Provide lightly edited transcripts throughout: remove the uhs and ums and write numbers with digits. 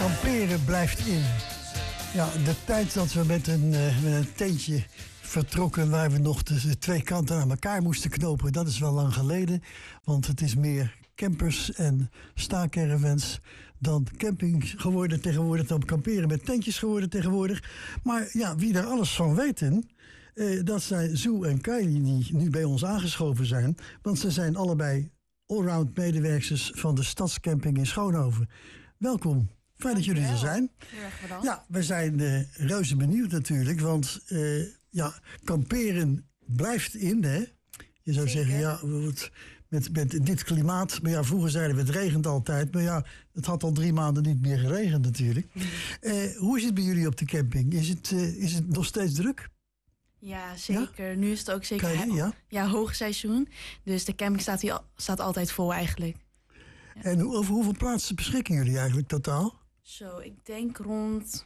Kamperen blijft in. Ja, de tijd dat we met een tentje vertrokken waar we nog de twee kanten aan elkaar moesten knopen, dat is wel lang geleden. Want het is meer campers en staacaravans dan camping geworden tegenwoordig, dan kamperen met tentjes geworden tegenwoordig. Maar ja, wie daar alles van weten, dat zijn Sue en Kylie die nu bij ons aangeschoven zijn. Want ze zijn allebei allround medewerkers van de Stadscamping in Schoonhoven. Welkom. Fijn dat jullie er zijn. Heel erg bedankt. Ja, we zijn reuze benieuwd natuurlijk, want kamperen blijft in, hè? Je zou zeggen, ja, met dit klimaat, maar ja, vroeger zeiden we het regent altijd, maar ja, het had al 3 maanden niet meer geregend natuurlijk. Hoe is het bij jullie op de camping? Is het nog steeds druk? Ja, zeker. Ja? Nu is het ook zeker hoogseizoen, dus de camping staat altijd vol eigenlijk. Ja. En over hoeveel plaatsen beschikken jullie eigenlijk totaal? Zo, ik denk rond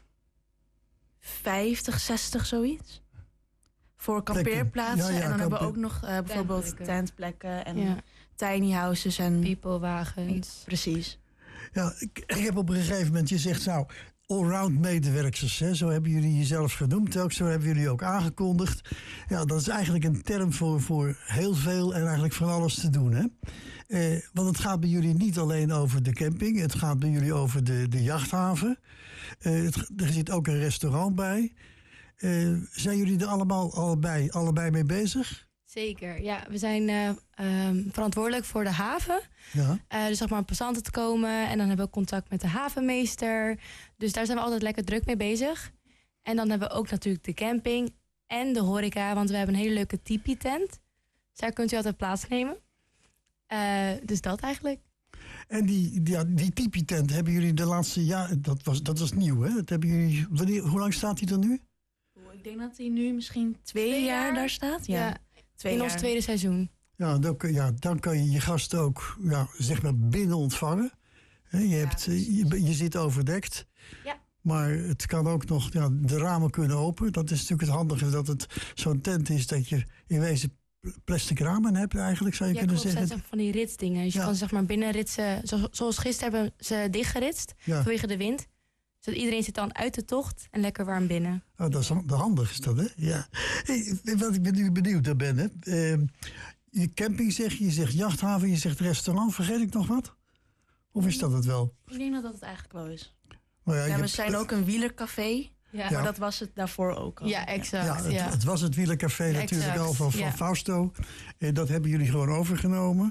50, 60 zoiets. Voor kampeerplaatsen. Ja, en dan hebben we ook nog bijvoorbeeld tentplekken en tiny houses en peoplewagens. Precies. Ja, ik heb op een gegeven moment, je zegt nou, allround medewerkers, hè? Zo hebben jullie jezelf genoemd ook, zo hebben jullie ook aangekondigd. Ja, dat is eigenlijk een term voor heel veel en eigenlijk van alles te doen, hè? Want het gaat bij jullie niet alleen over de camping, het gaat bij jullie over de jachthaven. Er zit ook een restaurant bij. Zijn jullie er allebei mee bezig? Zeker, ja. We zijn verantwoordelijk voor de haven. Ja. Dus zeg maar om passanten te komen. En dan hebben we contact met de havenmeester. Dus daar zijn we altijd lekker druk mee bezig. En dan hebben we ook natuurlijk de camping en de horeca. Want we hebben een hele leuke tipi-tent. Dus daar kunt u altijd plaatsnemen. Dus dat eigenlijk. En die tipi-tent hebben jullie de laatste jaar... Dat was nieuw, hè? Dat hebben jullie, hoe lang staat die er nu? Ik denk dat hij nu misschien 2 jaar daar staat. Ja. In ons tweede seizoen. Ja, dan kan je je gasten ook zeg maar binnen ontvangen. Je zit overdekt. Ja. Maar het kan ook nog, de ramen kunnen open. Dat is natuurlijk het handige dat het zo'n tent is dat je in wezen plastic ramen hebt eigenlijk, zou je kunnen zeggen. Ja, klopt. Van die ritsdingen. Dus je kan zeg maar binnen ritsen. Zoals gisteren hebben ze dichtgeritst vanwege de wind. Zodat iedereen zit dan uit de tocht en lekker warm binnen. Oh, dat is handig, is dat, hè? Ja. Hey, wat ik nu benieuwd naar ben, hè? Je camping je zegt jachthaven, je zegt restaurant. Vergeet ik nog wat? Of is dat het wel? Ik denk dat het eigenlijk wel is. Maar we zijn ook een wielercafé. Ja. Maar dat was het daarvoor ook al. Ja, exact. Het was het wielercafé natuurlijk al van Fausto. Dat hebben jullie gewoon overgenomen.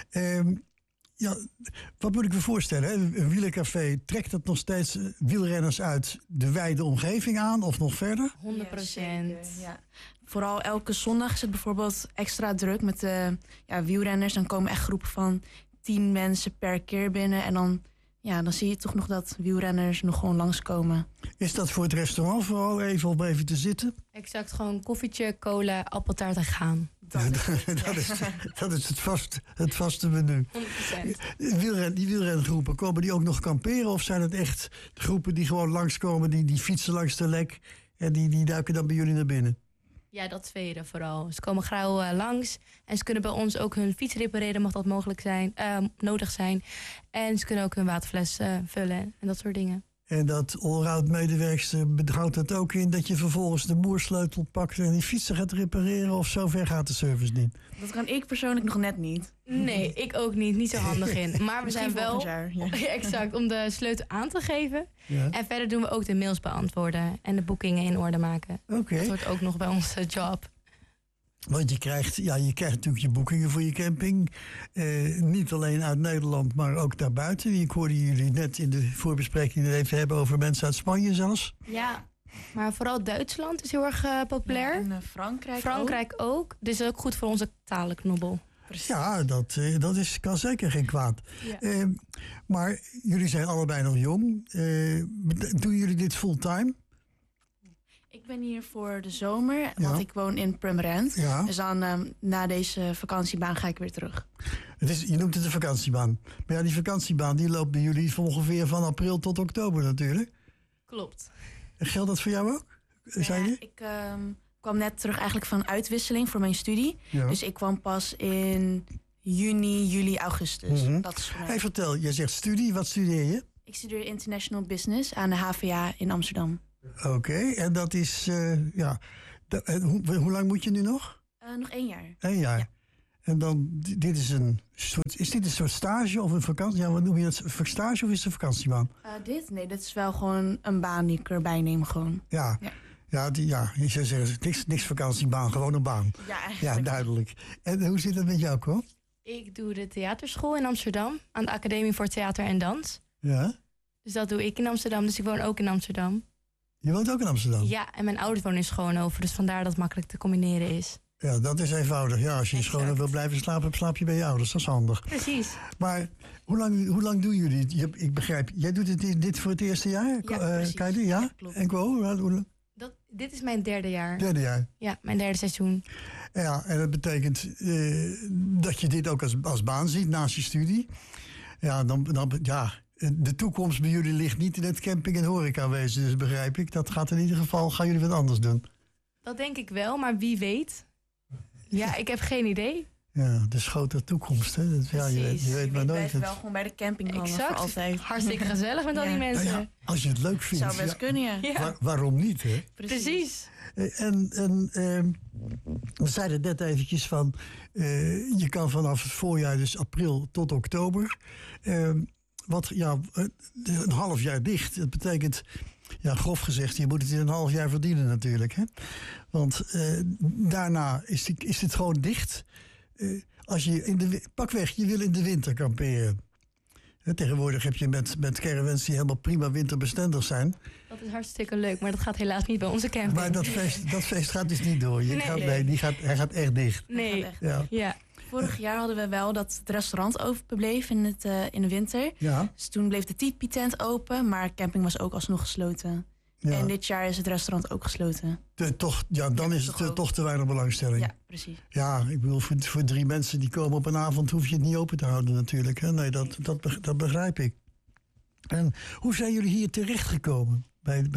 Ja. Wat moet ik me voorstellen? Hè? Een wielercafé, trekt het nog steeds wielrenners uit de wijde omgeving aan of nog verder? 100%. Ja. Vooral elke zondag is het bijvoorbeeld extra druk met de wielrenners. Dan komen echt groepen van 10 mensen per keer binnen. En dan zie je toch nog dat wielrenners nog gewoon langskomen. Is dat voor het restaurant vooral om even te zitten? Exact, gewoon koffietje, cola, appeltaart en gaan. Dat is het vaste menu. 100%. Die wielrengroepen, komen die ook nog kamperen? Of zijn het echt groepen die gewoon langskomen, die fietsen langs de lek en die duiken dan bij jullie naar binnen? Ja, dat tweede vooral. Ze komen gauw langs en ze kunnen bij ons ook hun fiets repareren, mag dat nodig zijn. En ze kunnen ook hun waterfles vullen en dat soort dingen. En dat allround medewerkster houdt het ook in dat je vervolgens de moersleutel pakt en die fietsen gaat repareren, of zover gaat de service niet? Dat kan ik persoonlijk nog net niet. Nee, ik ook niet. Niet zo handig in. Maar we zijn wel exact om de sleutel aan te geven. Ja. En verder doen we ook de mails beantwoorden en de boekingen in orde maken. Okay. Dat wordt ook nog bij onze job. Want je krijgt natuurlijk je boekingen voor je camping. Niet alleen uit Nederland, maar ook daarbuiten. Ik hoorde jullie net in de voorbespreking even hebben over mensen uit Spanje zelfs. Ja, maar vooral Duitsland is heel erg populair. Ja, en Frankrijk ook. Dus ook goed voor onze talenknobbel. Precies. Ja, dat kan zeker geen kwaad. Ja. Maar jullie zijn allebei nog jong. Doen jullie dit fulltime? Ik ben hier voor de zomer, want ik woon in Purmerend. Ja. Dus dan na deze vakantiebaan ga ik weer terug. Je noemt het een vakantiebaan. Maar die vakantiebaan die loopt bij jullie ongeveer van april tot oktober natuurlijk. Klopt. Geldt dat voor jou ook? Ik kwam net terug eigenlijk van uitwisseling voor mijn studie. Ja. Dus ik kwam pas in juni, juli, augustus. Mm-hmm. Dat is vertel, jij zegt studie. Wat studeer je? Ik studeer International Business aan de HVA in Amsterdam. Oké, en dat is... hoe lang moet je nu nog? Nog 1 jaar. 1 jaar. Ja. En dan, dit is dit een soort stage of een vakantie? Ja, wat noem je dat? Stage of is het een vakantiebaan? Dit is wel gewoon een baan die ik erbij neem gewoon. Ja. Je zou zeggen, niks vakantiebaan, gewoon een baan. Ja, duidelijk. En hoe zit het met jou, Ko? Ik doe de theaterschool in Amsterdam, aan de Academie voor Theater en Dans. Ja? Dus dat doe ik in Amsterdam, dus ik woon ook in Amsterdam. Je woont ook in Amsterdam? Ja, en mijn ouders wonen in Schoonhoven, dus vandaar dat het makkelijk te combineren is. Ja, dat is eenvoudig. Ja, als je in Schoonhoven wil blijven slapen, slaap je bij je ouders. Dat is handig. Precies. Maar hoe lang doen jullie? Ik begrijp, jij doet dit voor het eerste jaar? Ja, Kylie, ja? Klopt. En Ko? Dit is mijn 3e jaar. 3e jaar? Ja, mijn 3e seizoen. Ja, en dat betekent dat je dit ook als baan ziet naast je studie. Ja, de toekomst bij jullie ligt niet in het camping- en horecawezen, dus begrijp ik. Dat gaat in ieder geval, gaan jullie wat anders doen? Dat denk ik wel, maar wie weet? Ja, ik heb geen idee. Ja, de grote toekomst, hè? Je weet maar nooit. Je wel gewoon bij de camping hangen voor exact. altijd. Hartstikke gezellig met al die mensen. Nou ja, als je het leuk vindt. Zou best kunnen, ja. Waarom niet, hè? Precies. We zeiden net eventjes van... je kan vanaf het voorjaar, dus april tot oktober... een half jaar dicht. Dat betekent, grof gezegd, je moet het in een half jaar verdienen natuurlijk. Hè? Want daarna is dit gewoon dicht. Als je pakweg, je wil in de winter kamperen. Tegenwoordig heb je met caravans die helemaal prima winterbestendig zijn. Dat is hartstikke leuk, maar dat gaat helaas niet bij onze camping. Maar dat feest gaat dus niet door. Hij gaat echt dicht. Nee. Ja. Vorig jaar hadden we wel dat het restaurant open bleef in de winter. Ja. Dus toen bleef de tipi-tent open, maar camping was ook alsnog gesloten. Ja. En dit jaar is het restaurant ook gesloten. Dan is het toch te weinig belangstelling. Ja, precies. Ja, ik bedoel, voor 3 mensen die komen op een avond... hoef je het niet open te houden natuurlijk. Hè? Nee, dat begrijp ik. En hoe zijn jullie hier terechtgekomen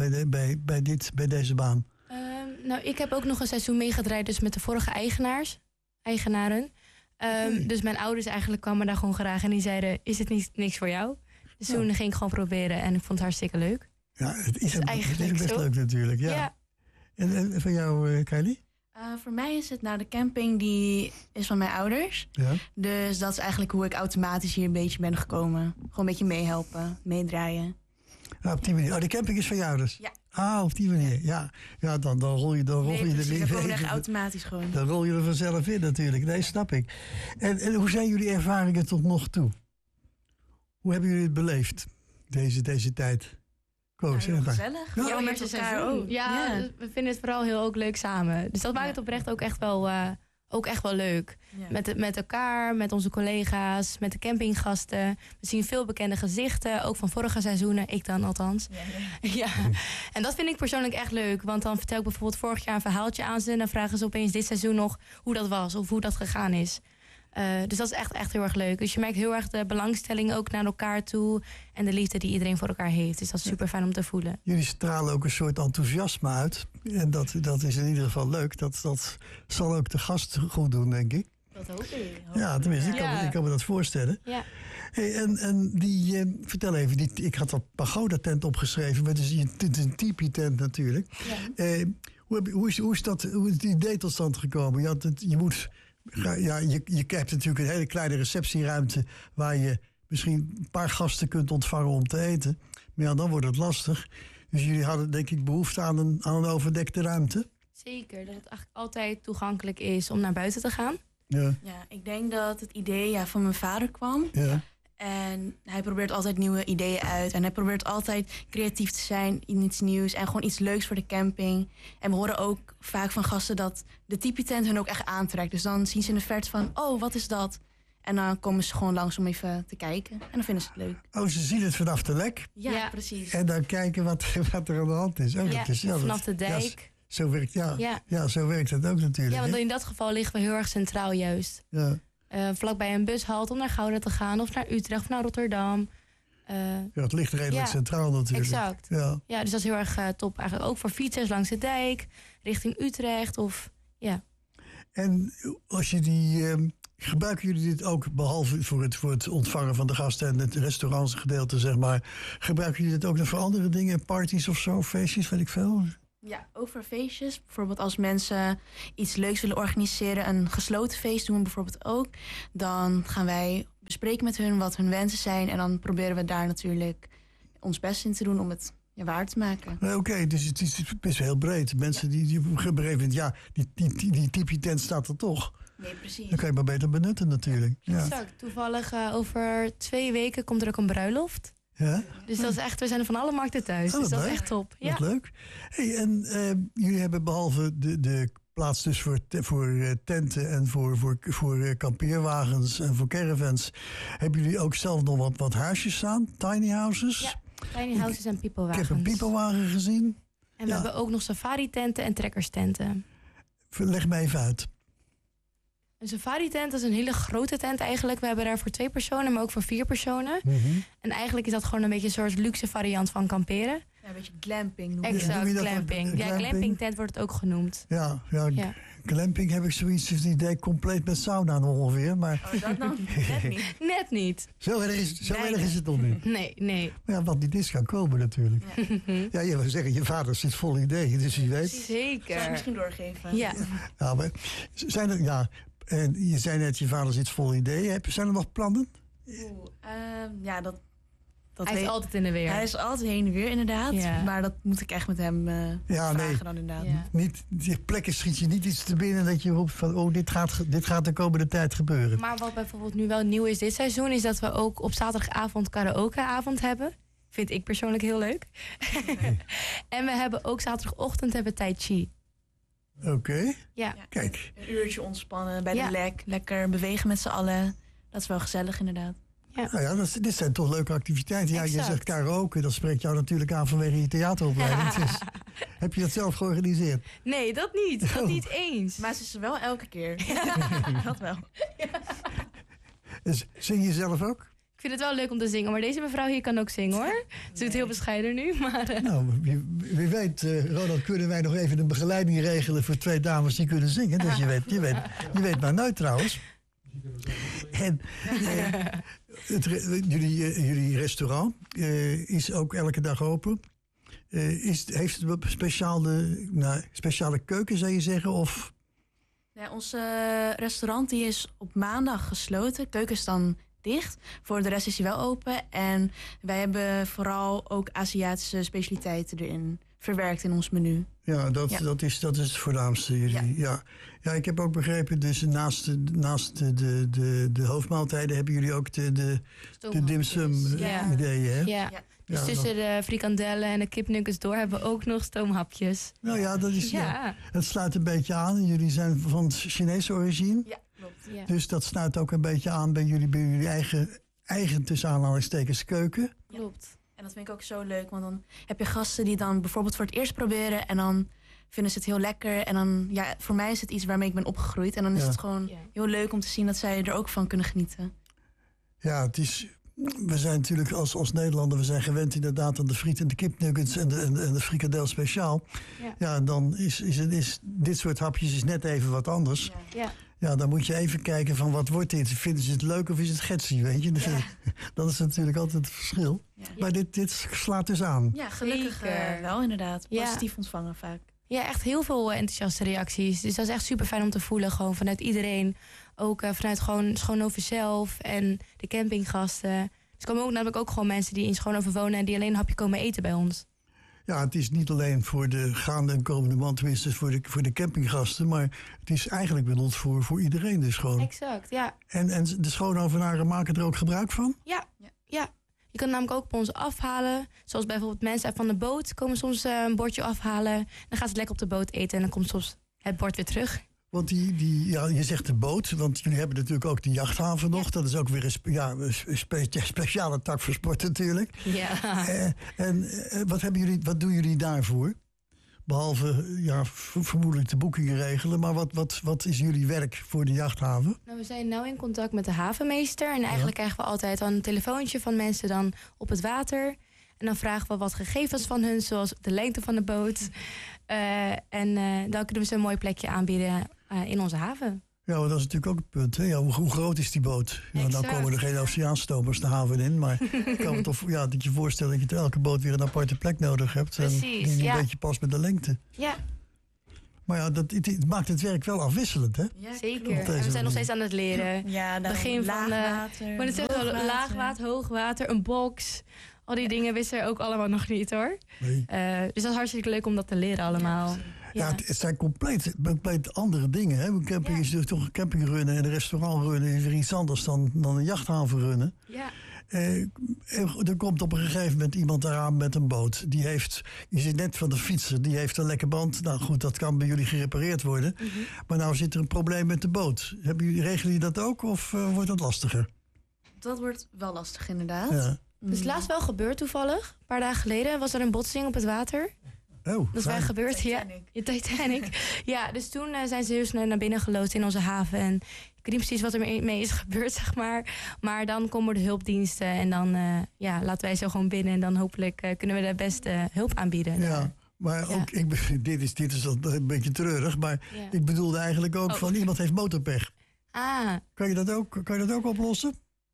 bij deze baan? Ik heb ook nog een seizoen meegedraaid dus met de vorige eigenaren. Dus mijn ouders eigenlijk kwamen daar gewoon graag en die zeiden... is het niks voor jou? Dus toen ging ik gewoon proberen en ik vond het hartstikke leuk. Ja, het is best leuk natuurlijk. Ja. En van jou, Kylie? Voor mij is het de camping die is van mijn ouders. Ja. Dus dat is eigenlijk hoe ik automatisch hier een beetje ben gekomen. Gewoon een beetje meehelpen, meedraaien. Op die manier. De camping is van je ouders? Ja. Op die manier. Ja, dan rol je er gewoon echt automatisch gewoon. Dan rol je er vanzelf in natuurlijk. Nee, snap ik. En hoe zijn jullie ervaringen tot nog toe? Hoe hebben jullie het beleefd, deze tijd? Heel gezellig. Ja, met elkaar ook. Ja, we vinden het vooral heel ook leuk samen. Dus dat maakt het oprecht ook echt wel leuk. Ja. Met elkaar, met onze collega's, met de campinggasten. We zien veel bekende gezichten, ook van vorige seizoenen. Ik dan althans. Ja. En dat vind ik persoonlijk echt leuk. Want dan vertel ik bijvoorbeeld vorig jaar een verhaaltje aan ze... en dan vragen ze opeens dit seizoen nog hoe dat was of hoe dat gegaan is. Dus dat is echt heel erg leuk. Dus je merkt heel erg de belangstelling ook naar elkaar toe... en de liefde die iedereen voor elkaar heeft. Dus dat is super fijn om te voelen. Jullie stralen ook een soort enthousiasme uit. En dat is in ieder geval leuk. Dat zal ook de gast goed doen, denk ik. Dat hoop ik. Ja, tenminste, ik kan me dat voorstellen. Ja. Hey, en vertel even, ik had dat pagoda-tent opgeschreven... maar het is een tipi-tent natuurlijk. Ja. Hoe is het idee tot stand gekomen? Je hebt natuurlijk een hele kleine receptieruimte... waar je misschien een paar gasten kunt ontvangen om te eten. Maar dan wordt het lastig. Dus jullie hadden denk ik behoefte aan een overdekte ruimte. Zeker, dat het eigenlijk altijd toegankelijk is om naar buiten te gaan. Ja, ik denk dat het idee van mijn vader kwam. Ja. En hij probeert altijd nieuwe ideeën uit. En hij probeert altijd creatief te zijn in iets nieuws. En gewoon iets leuks voor de camping. En we horen ook vaak van gasten dat de tipi-tent hun ook echt aantrekt. Dus dan zien ze in de verte van, oh, wat is dat? En dan komen ze gewoon langs om even te kijken. En dan vinden ze het leuk. Oh, ze zien het vanaf de lek? Ja, precies. En dan kijken wat er aan de hand is. Vanaf de dijk. Zo werkt, zo werkt het ook natuurlijk. Ja, want in dat geval liggen we heel erg centraal juist. Ja. Vlakbij een bushalte om naar Gouda te gaan... of naar Utrecht of naar Rotterdam. Het ligt redelijk centraal natuurlijk. Exact. Ja, dus dat is heel erg top. Eigenlijk ook voor fietsers langs de dijk... richting Utrecht of... Ja. En als je Gebruiken jullie dit ook, behalve voor het ontvangen van de gasten en het restaurantsgedeelte, zeg maar, gebruiken jullie dit ook nog voor andere dingen, parties of zo, feestjes, weet ik veel? Ja, ook voor feestjes. Bijvoorbeeld als mensen iets leuks willen organiseren, een gesloten feest doen we bijvoorbeeld ook. Dan gaan wij bespreken met hun wat hun wensen zijn. En dan proberen we daar natuurlijk ons best in te doen om het waar te maken. Oké, dus het is best heel breed. Mensen die op een gegeven moment, ja, die tipi-tent staat er toch. Nee, precies. Dan kan je maar beter benutten natuurlijk. Ja. Exact. Toevallig over 2 weken komt er ook een bruiloft. Ja? Dus dat is echt, we zijn er van alle markten thuis. Dus dat is echt top. Ja. Wat leuk. Hey, en jullie hebben behalve de plaats dus voor tenten en voor kampeerwagens en voor caravans, hebben jullie ook zelf nog wat huisjes staan? Tiny houses? Ja, tiny houses en peoplewagens. Ik heb een peoplewagen gezien. En we hebben ook nog safari-tenten en trekkerstenten. Leg me even uit. Een safari-tent is een hele grote tent eigenlijk. We hebben daar voor 2 personen, maar ook voor 4 personen. Mm-hmm. En eigenlijk is dat gewoon een beetje een soort luxe variant van kamperen. Ja, een beetje glamping noemen. Exact, glamping. Ja, glamping tent wordt het ook genoemd. Ja. Glamping heb ik zoiets, het idee compleet met sauna ongeveer. Maar Oh, dat nou net niet. Net niet. Zo erg is het nog niet. Nee. Maar ja, wat niet is kan komen natuurlijk. Ja, je wil zeggen, je vader zit vol ideeën, dus wie weet. Zeker. Zou ik misschien doorgeven. Ja. Ja, maar zijn er, ja, en je zei net, je vader zit vol ideeën. Zijn er nog plannen? Ja, dat Hij is altijd in de weer. Hij is altijd heen en weer, inderdaad. Ja. Maar dat moet ik echt met hem vragen dan inderdaad. Ja. Niet, die plekken schiet je niet iets te binnen dat je roept van, oh, dit gaat de komende tijd gebeuren. Maar wat bijvoorbeeld nu wel nieuw is dit seizoen, is dat we ook op zaterdagavond karaokeavond hebben. Vind ik persoonlijk heel leuk. En we hebben ook zaterdagochtend hebben tai chi. Oké. Ja. Kijk. Een uurtje ontspannen bij de lek. Lekker bewegen met z'n allen. Dat is wel gezellig inderdaad. Ja. Nou ja, dit zijn toch leuke activiteiten. Ja, je Exact. zegt karaoke, dat spreekt jou natuurlijk aan vanwege je theateropleiding. Dus, heb je dat zelf georganiseerd? Nee, dat niet. Dat niet eens. Maar ze is er wel elke keer. Dat wel. Dus, zing je zelf ook? Ik vind het wel leuk om te zingen, maar deze mevrouw hier kan ook zingen hoor. Ze doet heel bescheiden nu, maar... Nou, wie weet, Ronald, kunnen wij nog even een begeleiding regelen voor 2 dames die kunnen zingen. Dus je weet maar nooit trouwens. En jullie restaurant is ook elke dag open. Heeft het een speciale keuken, zou je zeggen? Of? Ja, ons restaurant die is op maandag gesloten. De keuken is dan dicht. Voor de rest is hij wel open. En wij hebben vooral ook Aziatische specialiteiten erin verwerkt in ons menu. Ja, dat is het voornaamste. Ja, ik heb ook begrepen, dus naast de hoofdmaaltijden hebben jullie ook de dimsum ideeën, hè? Ja. Dus tussen de frikandellen en de kipnuggets door hebben we ook nog stoomhapjes. Nou ja, dat is, het sluit een beetje aan. Jullie zijn van Chinese origine. Ja, klopt. Ja. Dus dat sluit ook een beetje aan bij jullie eigen tussen aanhalingstekens keuken. Klopt. En dat vind ik ook zo leuk, want dan heb je gasten die dan bijvoorbeeld voor het eerst proberen en dan vinden ze het heel lekker. En dan, voor mij is het iets waarmee ik ben opgegroeid. En dan is het gewoon heel leuk om te zien dat zij er ook van kunnen genieten. Ja, we zijn natuurlijk als Nederlander, we zijn gewend inderdaad aan de friet en de kipnuggets en de frikandel speciaal. Ja, dan is dit soort hapjes is net even wat anders. Ja, dan moet je even kijken van wat wordt dit? Vinden ze het leuk of is het getsie, weet je? Dat is natuurlijk altijd het verschil. Ja. Maar dit slaat dus aan. Ja, gelukkig wel inderdaad. Positief ontvangen vaak. Ja, echt heel veel enthousiaste reacties. Dus dat is echt super fijn om te voelen, gewoon vanuit iedereen. Ook vanuit gewoon Schoonhoven zelf en de campinggasten. Dus er komen ook namelijk ook gewoon mensen die in Schoonhoven wonen en die alleen een hapje komen eten bij ons. Ja, het is niet alleen voor de gaande en komende man, tenminste voor de campinggasten, maar het is eigenlijk bedoeld voor iedereen dus gewoon. Exact, ja. En de Schoonhovenaren maken er ook gebruik van? Ja. Je kan namelijk ook bij ons afhalen. Zoals bijvoorbeeld mensen van de boot komen soms een bordje afhalen. Dan gaan ze lekker op de boot eten en dan komt soms het bord weer terug. Want je zegt de boot, want jullie hebben natuurlijk ook de jachthaven nog. Dat is ook weer een speciale tak voor sport natuurlijk. Ja. Wat doen jullie daarvoor? Behalve vermoedelijk de boekingen regelen. Maar wat is jullie werk voor de jachthaven? Nou, we zijn nu in contact met de havenmeester. En eigenlijk krijgen we altijd dan een telefoontje van mensen dan op het water. En dan vragen we wat gegevens van hun, zoals de lengte van de boot. Dan kunnen we ze een mooi plekje aanbieden in onze haven. Ja, maar dat is natuurlijk ook een punt. Hè? Ja, hoe groot is die boot? Ja, nou komen er geen oceaanstomers de haven in. Maar ik kan me toch dat je voorstelt dat je elke boot weer een aparte plek nodig hebt. Precies, en die een beetje past met de lengte. Ja. Maar ja, het maakt het werk wel afwisselend, hè? Ja, zeker. En we zijn nog steeds aan het leren. Ja, begin van laagwater, laagwater, hoogwater, een box. Al die dingen wisten we ook allemaal nog niet, hoor. Nee. Dus dat is hartstikke leuk om dat te leren allemaal. Ja, het zijn compleet andere dingen. Hè? Een camping is dus toch een campingrunnen en een restaurantrunnen is weer iets anders dan een jachthavenrunnen. Ja. Er komt op een gegeven moment iemand eraan met een boot. Je zit net van de fietser, die heeft een lekke band. Nou goed, dat kan bij jullie gerepareerd worden. Mm-hmm. Maar nou zit er een probleem met de boot. Regelen jullie dat ook of wordt dat lastiger? Dat wordt wel lastig, inderdaad. Ja. Dus laatst wel gebeurd toevallig. Een paar dagen geleden was er een botsing op het water. Oh, dat is wel gebeurd, Titanic. Ja. Titanic. Ja, dus toen zijn ze heel snel naar binnen geloodst in onze haven. En ik weet niet precies wat er mee is gebeurd, zeg maar. Maar dan komen de hulpdiensten en dan laten wij zo gewoon binnen. En dan hopelijk kunnen we de beste hulp aanbieden. Ja. Maar ook, dit is een beetje treurig, maar ik bedoelde eigenlijk ook van iemand heeft motorpech. Ah. Kan je dat ook oplossen?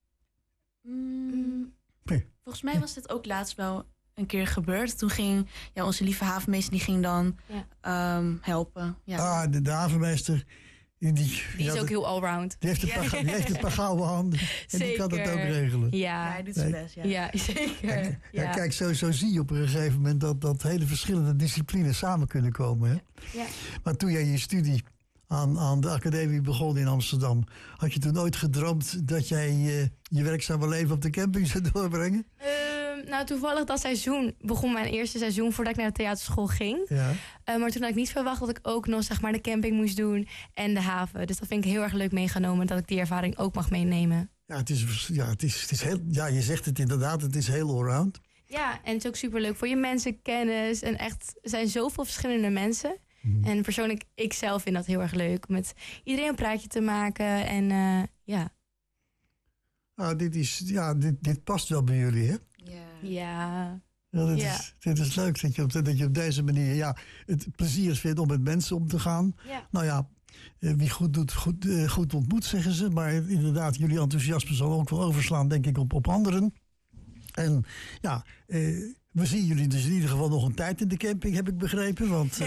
Nee. Volgens mij was dit ook laatst wel een keer gebeurd. Toen ging onze lieve havenmeester die ging dan helpen. Ja. De havenmeester. Die is ook heel allround. Die heeft een paar gouden handen. En die kan dat ook regelen. Ja, hij doet zijn best. Ja, zeker. Ja, kijk, zo zie je op een gegeven moment dat hele verschillende disciplines samen kunnen komen. Hè? Ja. Maar toen jij je studie aan de academie begon in Amsterdam, had je toen nooit gedroomd dat jij je werkzame leven op de camping zou doorbrengen? Nou, toevallig dat seizoen begon mijn eerste seizoen voordat ik naar de theaterschool ging. Ja. Maar toen had ik niet verwacht dat ik ook nog zeg maar de camping moest doen en de haven. Dus dat vind ik heel erg leuk meegenomen dat ik die ervaring ook mag meenemen. Ja, het is heel, je zegt het inderdaad, het is heel allround. Ja, en het is ook superleuk voor je mensenkennis. En echt, er zijn zoveel verschillende mensen. En persoonlijk, ik zelf vind dat heel erg leuk. Om met iedereen een praatje te maken. En ja. Nou, dit past wel bij jullie, hè? Ja. Dit is leuk dat je op deze manier het plezier vindt om met mensen om te gaan. Ja. Nou ja, wie goed doet, goed ontmoet, zeggen ze. Maar inderdaad, jullie enthousiasme zal ook wel overslaan, denk ik, op anderen. En we zien jullie dus in ieder geval nog een tijd in de camping, heb ik begrepen. Want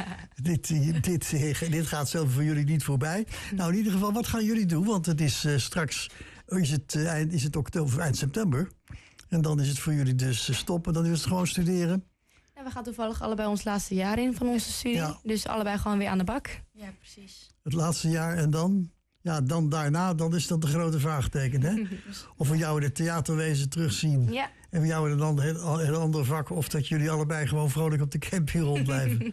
dit gaat zo voor jullie niet voorbij. Nou, in ieder geval, wat gaan jullie doen? Want het is straks, is het oktober, eind september. En dan is het voor jullie dus stoppen, dan is het gewoon studeren. Ja, we gaan toevallig allebei ons laatste jaar in van onze studie. Ja. Dus allebei gewoon weer aan de bak. Ja, precies. Het laatste jaar en dan? Ja, dan daarna, dan is dat de grote vraagteken, hè? Of we jou in het theaterwezen terugzien. Ja. En we jou in een heel ander vak. Of dat jullie allebei gewoon vrolijk op de camping rondblijven.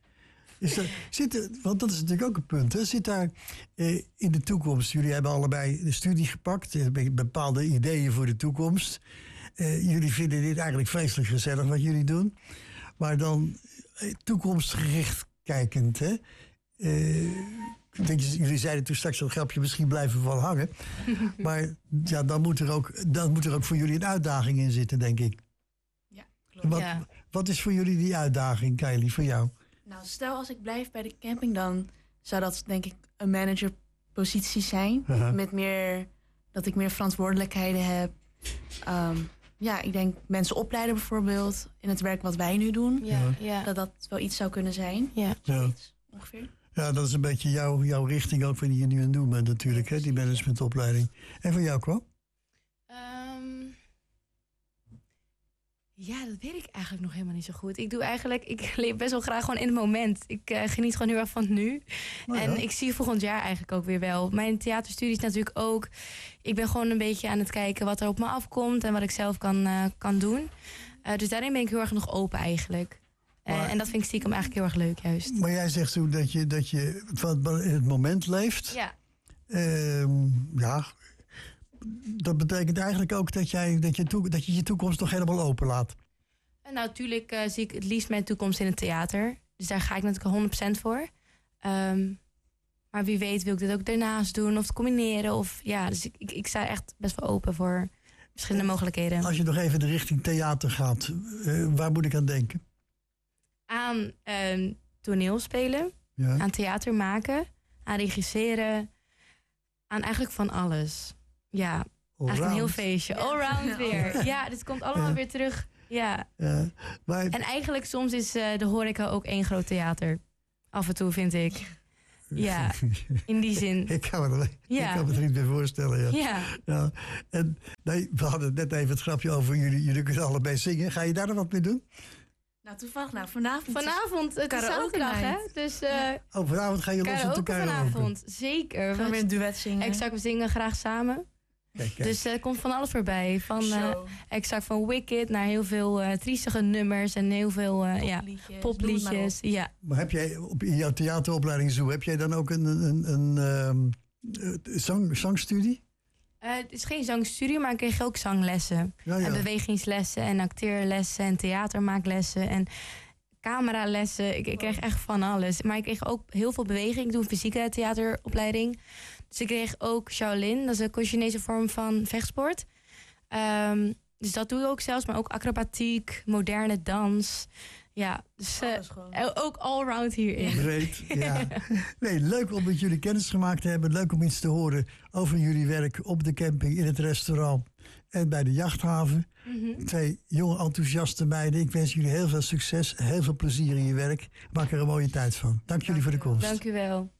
Want dat is natuurlijk ook een punt. Hè? Zit daar in de toekomst... Jullie hebben allebei de studie gepakt. Bepaalde ideeën voor de toekomst. Jullie vinden dit eigenlijk vreselijk gezellig wat jullie doen. Maar dan toekomstgericht kijkend... Hè? Jullie zeiden toen straks dat grapje misschien blijven wel hangen. Maar ja, dan moet er ook voor jullie een uitdaging in zitten, denk ik. Ja, klopt. Wat is voor jullie die uitdaging, Kylie, voor jou? Nou, stel als ik blijf bij de camping, dan zou dat denk ik een managerpositie zijn. Met dat ik meer verantwoordelijkheden heb. Ik denk mensen opleiden bijvoorbeeld in het werk wat wij nu doen. Dat wel iets zou kunnen zijn. Zoiets, ongeveer. Ja, dat is een beetje jouw richting ook, wat je nu noemt natuurlijk, hè, die managementopleiding. En voor jou, Kwam? Ja, dat weet ik eigenlijk nog helemaal niet zo goed. Ik leef best wel graag gewoon in het moment. Ik geniet gewoon heel erg van het nu. En ik zie volgend jaar eigenlijk ook weer wel. Mijn theaterstudie is natuurlijk ook... Ik ben gewoon een beetje aan het kijken wat er op me afkomt en wat ik zelf kan doen. Dus daarin ben ik heel erg nog open eigenlijk. En dat vind ik stiekem eigenlijk heel erg leuk juist. Maar jij zegt zo dat je van in het moment leeft. Ja. Dat betekent eigenlijk ook dat je je toekomst nog helemaal open laat. Nou, natuurlijk zie ik het liefst mijn toekomst in het theater. Dus daar ga ik natuurlijk 100% voor. Maar wie weet wil ik dit ook daarnaast doen of combineren. Dus ik sta echt best wel open voor verschillende mogelijkheden. Als je nog even de richting theater gaat, waar moet ik aan denken? Aan toneelspelen, aan theater maken, aan regisseren. Aan eigenlijk van alles. Ja, Allround. eigenlijk een heel feestje. Allround weer. Ja, dus het komt allemaal weer terug. Ja. Maar... En eigenlijk soms is de horeca ook één groot theater. Af en toe, vind ik. Ja, in die zin. Ik kan me er niet meer voorstellen. Ja. En we hadden net even het grapje over jullie kunnen allebei zingen. Ga je daar dan wat mee doen? Nou, toevallig. Vanavond. Vanavond, het is zaterdag, hè? Dus, vanavond ga je los op de karaoke. Vanavond, zeker. We gaan weer een duet zingen. Exact, we zingen graag samen. Kijk. Dus er komt van alles voorbij. Van van Wicked naar heel veel triestige nummers en heel veel popliedjes. Ja. Maar heb jij in jouw theateropleiding heb jij dan ook een zangstudie? Het is geen zangstudie, maar ik kreeg ook zanglessen. Ja. En bewegingslessen en acteerlessen en theatermaaklessen en cameralessen. Ik kreeg echt van alles. Maar ik kreeg ook heel veel beweging. Ik doe een fysieke theateropleiding. Dus ik kreeg ook Shaolin, dat is een Chinese vorm van vechtsport. Dus dat doe ik ook zelfs, maar ook acrobatiek, moderne dans. Ja, dus ook allround hierin. Breed, ja. Nee, leuk om met jullie kennis gemaakt te hebben. Leuk om iets te horen over jullie werk op de camping, in het restaurant en bij de jachthaven. Mm-hmm. 2 jonge enthousiaste meiden. Ik wens jullie heel veel succes, heel veel plezier in je werk. Maak er een mooie tijd van. Dank jullie voor de komst. Dank u wel.